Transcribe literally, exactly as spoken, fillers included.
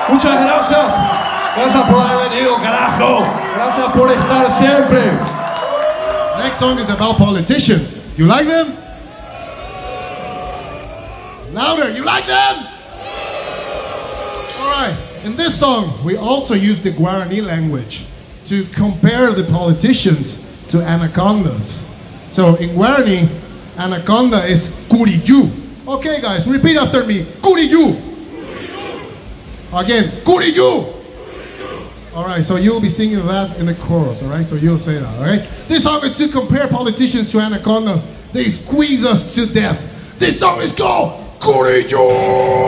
Muchas gracias. Gracias por haber venido, carajo. Gracias por estar siempre. Next song is about politicians. You like them? Louder, you like them? All right. In this song, we also use the Guarani language to compare the politicians to anacondas. So in Guarani, anaconda is Curiju. Okay, guys, repeat after me. Curiju. Again, Curiju. All right, so you'll be singing that in the chorus, all right? So you'll say that, all right? This song is to compare politicians to anacondas. They squeeze us to death. This song is called Curiju.